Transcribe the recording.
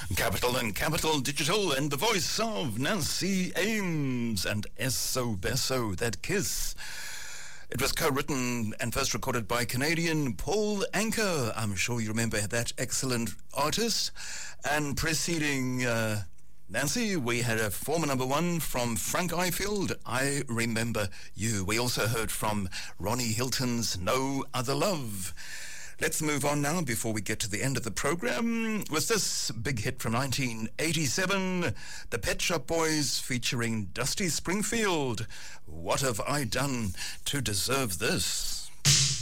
Capital and Capital Digital and the voice of Nancy Ames and Eso Beso, that kiss. It was co-written and first recorded by Canadian Paul Anka. I'm sure you remember that excellent artist. And preceding Nancy, we had a former number one from Frank Ifield, I Remember You. We also heard from Ronnie Hilton's No Other Love. Let's move on now before we get to the end of the program with this big hit from 1987, the Pet Shop Boys featuring Dusty Springfield. What have I done to deserve this?